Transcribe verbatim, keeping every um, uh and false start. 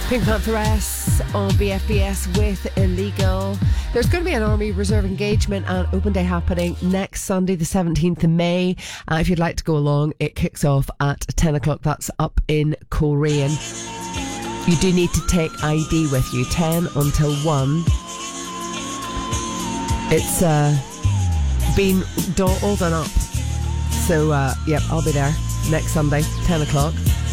Pink Pantheress on B F B S with Illegal. There's going to be an Army Reserve engagement and open day happening next Sunday, the seventeenth of May. Uh, if you'd like to go along, it kicks off at ten o'clock. That's up in Coleraine. You do need to take I D with you, ten until one. It's uh, been do- all done up. So, uh, yep, I'll be there next Sunday, ten o'clock.